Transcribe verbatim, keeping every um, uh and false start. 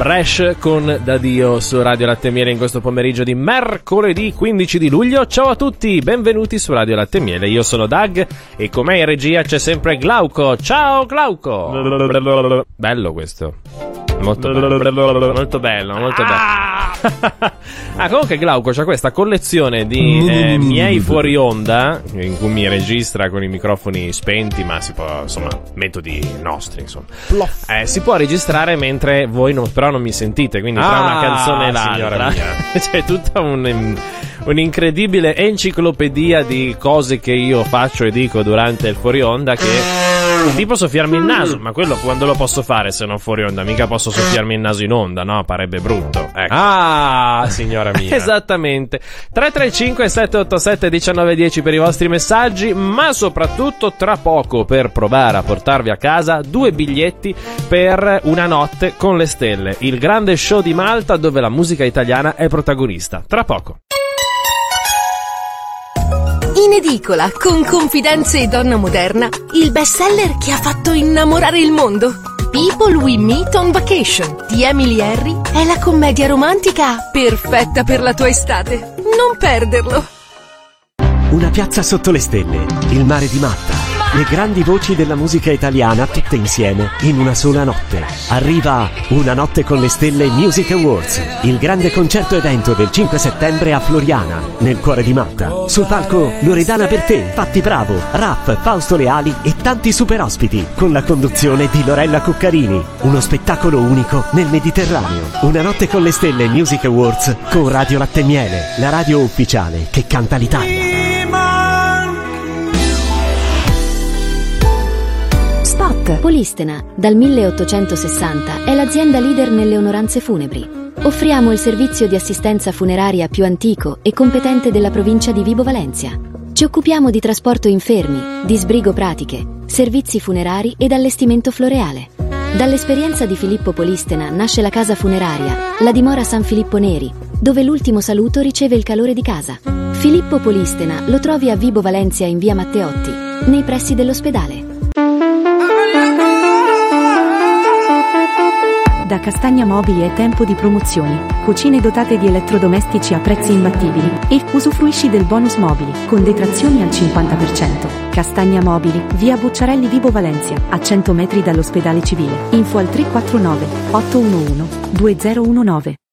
Rash con D'Addio su Radio Latte e Miele in questo pomeriggio di mercoledì quindici di luglio. Ciao a tutti, benvenuti su Radio Latte e Miele. Io sono Doug e con me in regia c'è sempre Glauco. Ciao Glauco. Bello questo. Molto bello, molto bello, molto bello. Ah, comunque Glauco c'ha questa collezione di eh, miei fuori onda in cui mi registra con i microfoni spenti, ma si può, insomma, metodi nostri, insomma. Eh, si può registrare mentre voi non, però non mi sentite, quindi tra ah, una canzone e l'altra c'è tutta un, un'incredibile enciclopedia di cose che io faccio e dico durante il fuori onda che tipo soffiarmi il naso, ma quello quando lo posso fare se non fuori onda? Mica posso soffiarmi il naso in onda, no? Parebbe brutto. Ecco. Ah, signora mia. Esattamente. tre tre cinque sette otto sette uno nove uno zero per i vostri messaggi, ma soprattutto tra poco per provare a portarvi a casa due biglietti per Una notte con le stelle, il grande show di Malta dove la musica italiana è protagonista. Tra poco. In edicola, con Confidenze e Donna Moderna, il bestseller che ha fatto innamorare il mondo. People We Meet on Vacation di Emily Henry è la commedia romantica perfetta per la tua estate. Non perderlo. Una piazza sotto le stelle, il mare di Malta, le grandi voci della musica italiana tutte insieme in una sola notte. Arriva Una notte con le stelle Music Awards, il grande concerto evento del cinque settembre a Floriana, nel cuore di Malta. Sul palco Loredana Bertè, Patti Bravo, Raff, Fausto Leali e tanti super ospiti, con la conduzione di Lorella Cuccarini. Uno spettacolo unico nel Mediterraneo. Una notte con le stelle Music Awards con Radio Latte e Miele, la radio ufficiale che canta l'Italia. Polistena, dal milleottocentosessanta, è l'azienda leader nelle onoranze funebri. Offriamo il servizio di assistenza funeraria più antico e competente della provincia di Vibo Valentia. Ci occupiamo di trasporto infermi, di sbrigo pratiche, servizi funerari ed allestimento floreale. Dall'esperienza di Filippo Polistena nasce la casa funeraria, la dimora San Filippo Neri, dove l'ultimo saluto riceve il calore di casa. Filippo Polistena lo trovi a Vibo Valentia in via Matteotti, nei pressi dell'ospedale. Da Castagna Mobili è tempo di promozioni, cucine dotate di elettrodomestici a prezzi imbattibili e usufruisci del bonus mobili con detrazioni al cinquanta per cento. Castagna Mobili, via Bucciarelli Vibo Valentia, a cento metri dall'ospedale civile. Info al tre quattro nove otto uno uno due zero uno nove.